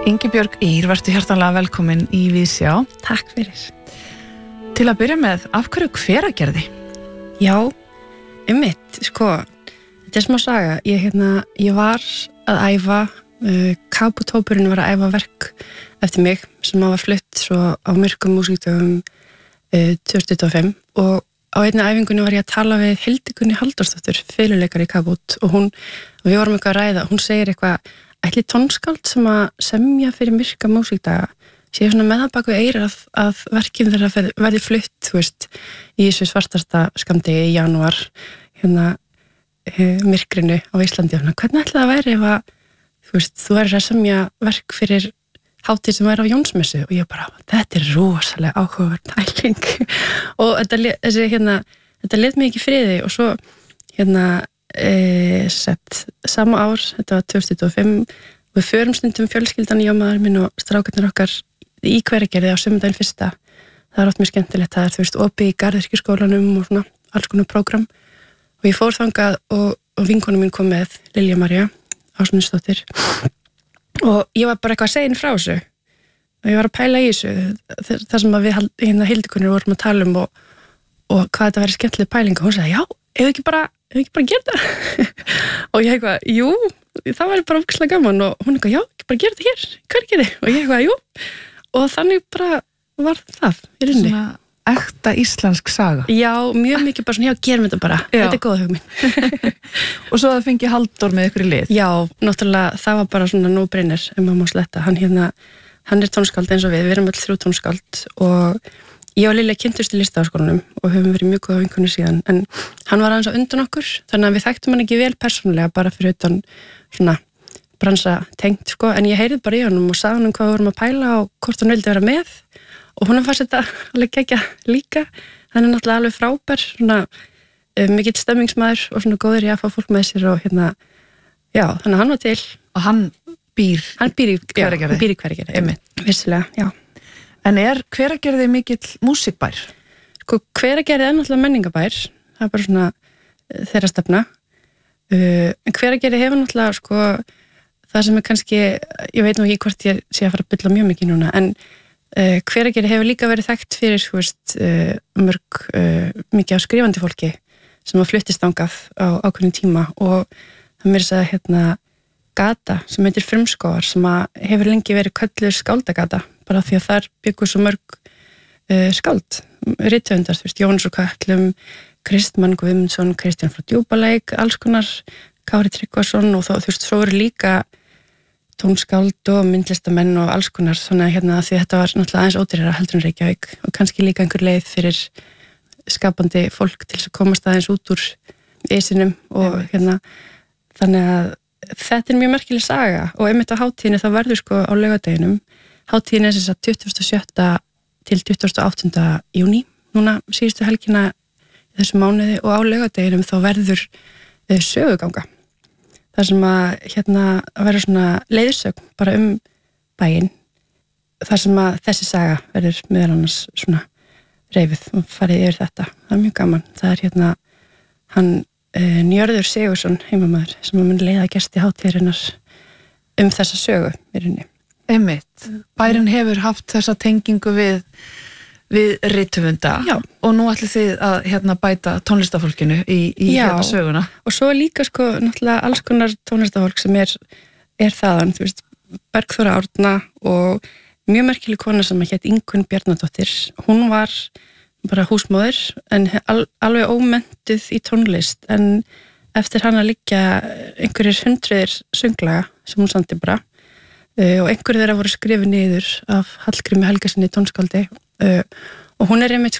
Ingibjörg Ýr, vertu hjartanlega velkomin í Víðsjá. Takk fyrir. Til að byrja með, af hverju Hveragerði? Já, þetta smá saga. Ég var að æfa, Káputópurinn var að æfa verk eftir mig sem var flutt svo á myrkum músíkdögum 2025 og á einni æfingunni var ég að tala við Hildigunni Halldórsdóttur, fiðluleikari í Kápút og við vorum eitthvað að ræða, hún segir eitthvað, ætli tónskáld sem að semja fyrir myrka músíkdaga sé svona með það bak við eyrað að verkin þeirra verði flutt, þú veist, í þessu svartasta skammdegi í janúar, myrkrinu á Íslandi. Hvernig ætli það væri ef að, þú veist, þú værir að semja verk fyrir hátíð sem væri á Jónsmessu og ég bara, þetta rosalega áhugaverð pæling og þetta lét mig ekki í friði og svo sama ár, þetta var 2025 við förum stundum fjölskyldan í maður minn og strákarnir okkar í Hveragerði á sumardaginn fyrsta. Það er oft mjög skemmtilegt, það þú veist, opið í Garðyrkjuskólanum og svona alls konar prógram og ég fór þangað og vinkona mín kom með Lilja María Ásmundsdóttir og ég var bara eitthvað að segja henni frá þessu og ég var að pæla í þessu það sem að við Hildikunni vorum að tala um og hvað þetta væri skemmtileg pæling og hún sagði, já, ef ekki bara gera það og ég eitthvað, jú, það væri bara ógeðslega gaman og hún eitthvað, já, ekki bara gera þetta hér Hveragerði og ég eitthvað, jú og þannig bara var það í rauninni. Svona ekta íslensk saga. Já, mjög mikið bara svona, já, gerum þetta bara þetta góða hugmynd og svo það fengi Halldór með ykkur í lið. Já, náttúrulega, það var bara svona no-brainer maður má sletta, hann er tónskáld eins og við erum öll 3 tónskáld og ég og Lilja kynntust í Listaháskólanum og höfum verið mjög góða vinkonur síðan en hann var aðeins á undan okkur þannig að við þekktum hann ekki vel persónulega bara fyrir utan svona bransa tengt en ég heyrði bara í honum og sagði hann hvað við vorum að pæla og hvort hann vildi vera með og honum fannst þetta alveg gegja líka hann er náttúrulega alveg frábær svona mikill stemmingsmaður og svona góður í að fá fólk með sér og já, þannig að hann var til og hann býr í Hveragerði, vissilega, já. En er Hveragerði mikill músíkbær? Hveragerði er náttúrulega menningabær, það er bara svona þeirra stefna. En Hveragerði hefur náttúrulega það sem er kannski, ég veit nú ekki hvort ég sé að fara að bylla mjög mikið núna, en Hveragerði hefur líka verið þekkt fyrir, mikið af skrifandi fólki sem að fluttist þangað á ákveðnum tíma og það mér að segja gata sem heitir Frumskógar sem að hefur lengi verið kölluð skáldagata bara því að þar byggur svo mörg skáld, rithöfundar, Jónas úr Kötlum, Kristmann Guðmundsson, Kristján frá Djúpalæk, alls konar, Kári Tryggvason og svo eru líka tónskáld og myndlistamenn og alls konar, þannig að því þetta var náttúrulega aðeins ódýrara heldur en Reykjavík og kannski líka einhver leið fyrir skapandi fólk til þess að komast aðeins út úr esinum og þannig að þetta er mjög merkileg saga og einmitt á hátíðinni þá verður á laugardeginum hátíðin er þess að 27. til 28. júní núna síðustu helgina í þessu mánuði og á laugardeginum þá verður söguganga þar sem að verður svona leiðsögn bara bæinn þar sem að þessi saga verður meðal annars svona reifið og farið yfir þetta, það er mjög gaman það er hann Njörður Sigursson heimamaður sem að mun leiða gesti hátíðarinnar þessa sögu í rauninni. Einmitt. Bærinn hefur haft þessa tengingu við rithöfunda og nú ætlið þið að bæta tónlistafólkinu í söguna. Og svo líka náttúrulega alls konar tónlistafólk sem er þaðan, þú veist, Bergþóra Árna og mjög merkileg kona sem hét Ingunn Bjarnadóttir. Hún var bara húsmóðir en alveg ómentuð í tónlist en eftir hann að liggja einhverjir hundruðir sönglaga sem hún samdi bara og einhverjir þeirra voru skrifið niður af Hallgrími Helgasyni tónskáldi og hún er einmitt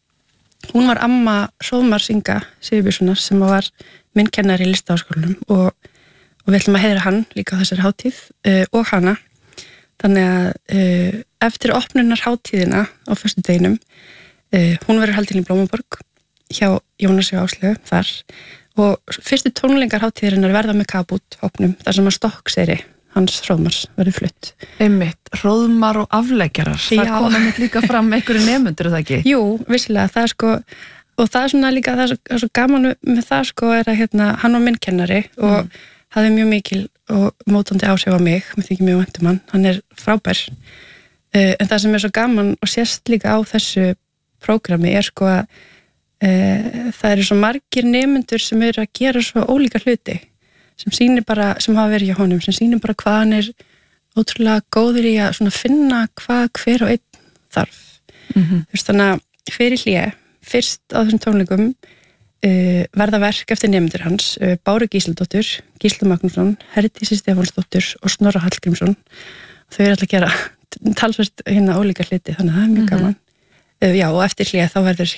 hún var amma Hróðmars Inga Sigurbjörnssonar sem var minn kennari í Listaháskólanum og við ætlum að heiðra hann líka á þessari hátíð og hana þannig að eftir opnunar hátíðina á föstudeginum hún verður haldin í Blómaborg hjá Jónasi og Áslaugu þar og fyrstu tónleikar hátíðarinnar verða með Kápút hópnum þar sem að Stokkseyri hans Hróðmars verður flutt. Einmitt, Hróðmar og afleggjarar, það koma mitt líka fram einhverju nemendur, það ekki? Jú, vissilega, það og það er svona líka, það er svo gaman með það er að hann var minn kennari og hafði mjög mikil og mótandi áhrif á mig, mér þykir mjög vænt hann frábær en það sem svo gaman og sést líka á þessu prógrami sko að það eru svo margir nemendur sem eru að gera svo ólíka hluti sem sýnir bara, sem hafa verið hjá honum sem sýnir bara hvað hann ótrúlega góður í að svona finna hvað hver og einn þarf þú veist þannig að fyrir hlé fyrst á þessum tónleikum verða verk eftir nemendur hans Báru Gísladóttur, Gísla Magnússon Herdísi Stefánsdóttur og Snorra Hallgrímsson og þau alltaf að gera talsvert ólíka hluti þannig að það mjög gaman já og eftir hlé þá verður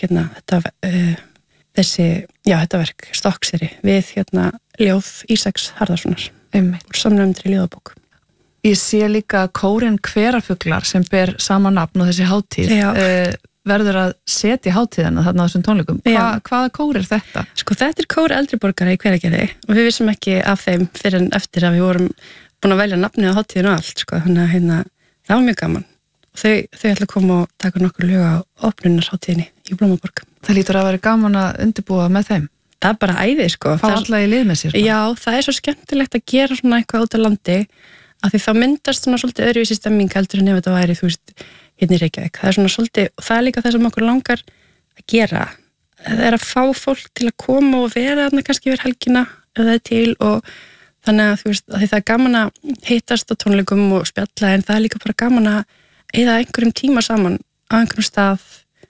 þetta verk Stokkseri við ljóð Ísaks Harðarssonar úr samnefndri ljóðabók. Ég sé líka kórinn Hverafuglar sem ber sama nafn og þessi hátíð verður að setja hátíðina þarna á þessum tónleikum. Hvaða kór þetta? Sko þetta Kór eldri borgara í Hveragerði og við vissum ekki af þeim fyrir en eftir að við vorum búin að velja nafnið á hátíðinu og allt sko. Þannig að það var mjög gaman. Þau ætla að koma og taka nokkur lög á opnunarhátíðinni í Blómaborg. Það lítur að vera gaman að undirbúa með þeim. Það bara æði sko. Fá alla í lið með sér. Já, það svo skemmtilegt að gera svona eitthvað út á landi af því þá myndast svona svolítið öðruvísi stemming heldur en ef þetta væri, þú veist, hérna í Reykjavík. Það svona svolítið, og það líka það sem okkur langar að gera. Það að fá fólk til að koma og vera þarna kannski yfir helgina ef það til og þannig að þú veist, að því það gaman að hittast á tónleikum og spjalla en það líka bara gaman að eyða einhverjum tíma saman á einhverjum stað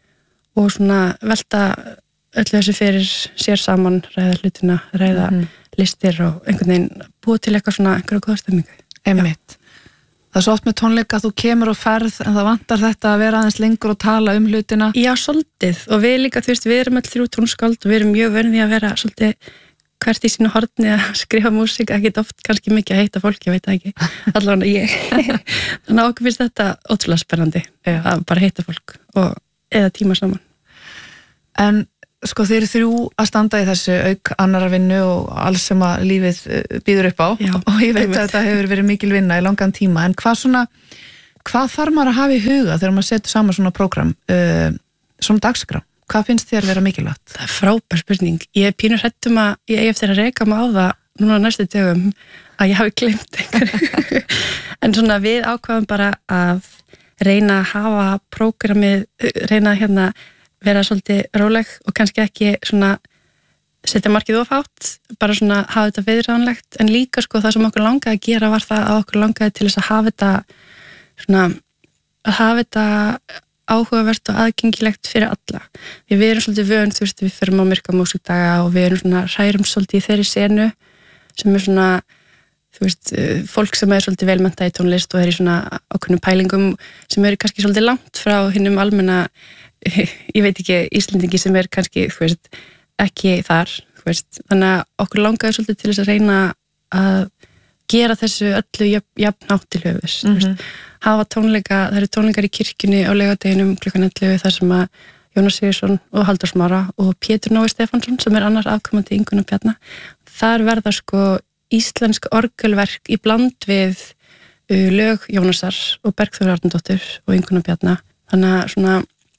og svona velta öllu þessu fyrir sér saman, ræða hlutina, ræða listir og einhvern veginn búa til eitthvað svona einhverju góða stemmingu. Einmitt. Það er svo oft með tónleika að þú kemur og ferð en það vantar þetta að vera aðeins lengur og tala hlutina. Já, svolítið og við líka, þú veist, við erum öll 3 tónskáld og við erum mjög vön því að vera svolítið hvert í sínu horni að skrifa músík, ekkert oft kannski mikið að heita fólk, ég veit það ekki, allavega ég. Þannig að okkur finnst þetta ótrúlega spennandi að bara heita fólk og eða tíma saman. En sko þeir eru 3 að standa í þessu auk annara vinnu og alls sem að lífið býður upp á og ég veit að þetta hefur verið mikil vinna í langan tíma en hvað þarf maður að hafa í huga þegar maður setur saman svona prógram, svona dagskrá? Hvað finnst þér vera mikilvægt? Það frábær spurning. Ég pínur hrættum að ég eigi eftir að reka mig á það núna næstu dögum að ég hafi gleymt einhverju. En svona við ákvaðum bara að reyna að hafa prógramið, reyna að vera svolítið róleg og kannski ekki svona setja markið of hátt, bara svona hafa þetta viðráðanlegt, en líka sko það sem okkur langaði að gera var það að okkur langaði til þess að hafa þetta svona, að hafa þetta áhugavert og aðgengilegt fyrir alla. Við erum svolítið vön, þú veist, við förum á myrka músikdaga og við erum svona hrærum svolítið í þeirri senu sem svona, þú veist, fólk sem svolítið velmennta í tónlist og í svona ákveðnum pælingum sem kannski svolítið langt frá hinnum almenna, ég veit ekki, Íslendingi sem kannski, þú veist, ekki þar, þú veist. Þannig að okkur langaði svolítið til þess að reyna að gera þessu öllu jafn til höfus, þú veist. Hafa tónleika, það eru tónleikar í kirkjunni á laugardeginum klukkan 11 þar sem að Jónas Sigurðsson og Halldór Smára og Pétur Nói Stefánsson sem annar afkomandi Ingunn og Bjarna. Þar verða sko íslensk orgelverk í bland við lög Jónasar og Bergþóru Arnardóttur og Ingunn og Bjarna. Þannig að svona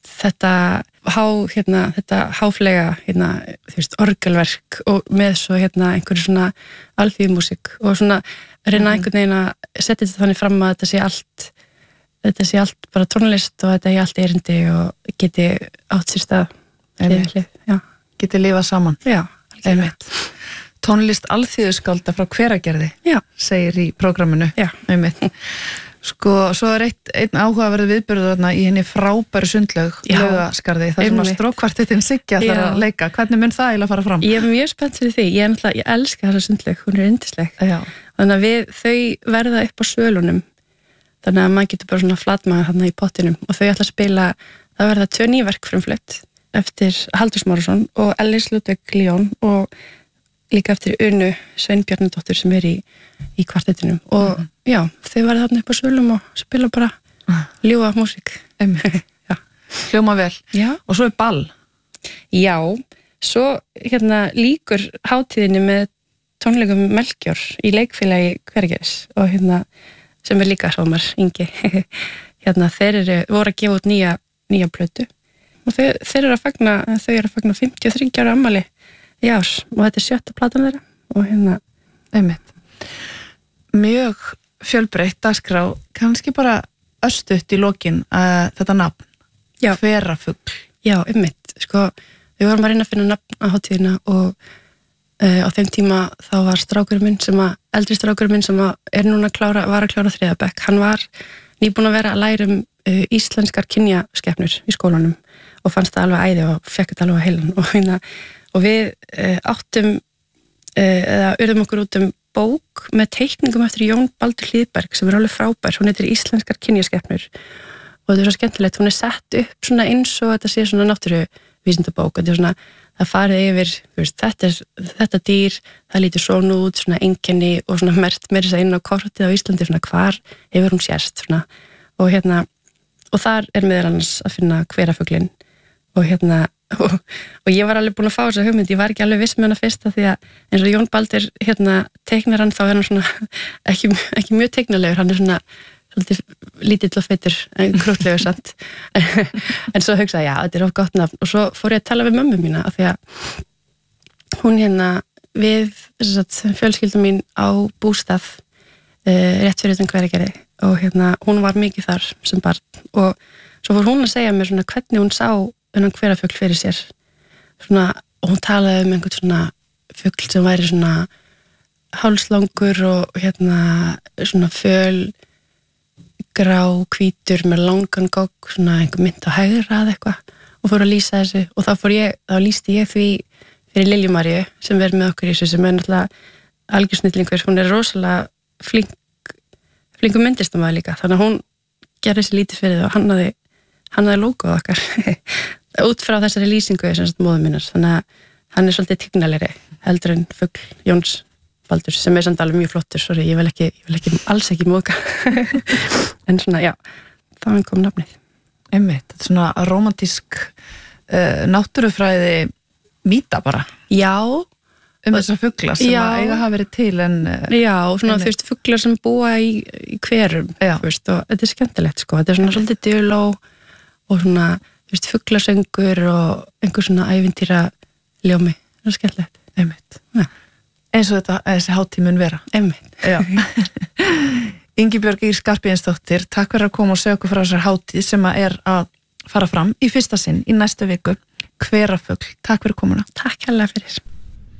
þetta háflega þú veist, orgelverk og með svo einhverju svona alþýðumúsík og svona reyna einhvern veginn að setja þetta þannig fram að þetta sé allt bara tónlist og þetta er allt erindi og geti átt sér stað geti lifað saman. Já, einmitt. Tónlist alþýðuskálda frá Hveragerði segir í prógraminu. Einmitt. Sko, svo einn áhugaverður viðburður þarna í henni frábæru sundlaug Laugaskarði, þar sem að strókkvartettinn Siggja þarf að leika. Hvernig mun það eiginlega fara fram? Ég er mjög spennt fyrir því. Ég elska þessa sundlaug, hún yndisleg. Þannig að þau verða upp á svölunum. Þannig að maður getur bara svona flatmaga þarna í pottinum og þau ætla að spila, það verða 2 ný verk frumflutt eftir Halldór Smárason og Ellis Ludvig Leon og líka eftir Unu Sveinbjarnardóttur sem í kvartettinum og já, þau verða þarna upp á svölum og spila bara ljúfa músík. Hljóma vel. Já. Og svo ball. Já, svo líkur hátíðinni með tónleikum Melkjör í leikfélagi Hveragerðis og sem líka Hrómar Ingi. Þeir voru að gefa út nýja plötu og þau eru að fagna 53 ára afmæli í ár og þetta er 7. platan þeirra og einmitt. mjög fjölbreytt dagskrá, kannski bara örstutt í lokin þetta nafn, hverafugl. Já, einmitt, sko, við vorum að reyna að finna nafn á hátíðina og á þeim tíma þá var strákurinn minn eldri strákurinn minn sem er núna var að klára 3. bekk, hann var nýbúinn að vera að læra íslenskar kynjaskepnur í skólanum og fannst það alveg æði og fekk þetta alveg á heilan og við áttum eða urðum okkur út bók með teikningum eftir Jón Baldur Hlíðberg sem alveg frábær, hún heitir Íslenskar kynjaskepnur og þetta svo skemmtilegt, hún sett upp svona eins og þetta sé svona náttúruvísindabók, þetta svona það farið yfir, þetta dýr, það lítur svona út, svona einkenni og svona merkt með þess að inn á kortið á Íslandi, svona hvar hefur hún sérst svona og þar meðal annars að finna hverafuglinn og ég var alveg búin að fá þessa hugmynd, ég var ekki alveg viss með hana fyrst því að eins og Jón Baldur teiknar hann, þá hann svona ekki mjög teiknalegur, hann svona svolítið lítill og feitur en krúttlegur samt en svo hugsaði já, þetta of gott nafn og svo fór ég að tala við mömmu mína af því að hún við fjölskyldum mín á bústað rétt fyrir utan Hveragerði og hún var mikið þar sem barn og svo fór hún að segja mér svona hvernig hún sá þennan hverafugl fyrir sér svona, og hún talaði einhvern svona fugl sem væri svona hálslangur og svona föl grá, hvítur með langan gogg, svona einhver mynd á hægra eða eitthvað og fór að lýsa þessu og þá lýsti ég því fyrir Lilju Maríu sem verið með okkur í þessu sem náttúrulega algjörsnillingur, hún rosalega flinkur myndlistamæður líka, þannig að hún gerði sér lítið fyrir það og hannaði logoð okkar út frá þessari lýsingu móður minnar, þannig að hann svolítið tignalegri heldur en fugl Jóns Baldur sem samt alveg mjög flottur, sorry, ég vil ekki alls ekki móðga en svona, já, þá kom nafnið. Einmitt, þetta svona rómantísk náttúrufræði mýta bara. Já. Þessar fuglar sem eiga hafa verið til en... Já, svona fuglar sem búa í hverum, og þetta skemmtilegt, sko, þetta svona svolítið duló og svona, fuglasöngur og einhver svona ævintýra ljómi, það skemmtilegt. Einmitt. Já. Eins og þessi hátíð mun vera. Einmitt. Já. Ingibjörg Ýr Skarphéðinsdóttir, takk fyrir að koma og segja okkur frá þessar hátíð sem að fara fram í fyrsta sinn í næstu viku. Hverafugl, takk fyrir komuna. Takk hérlega fyrir.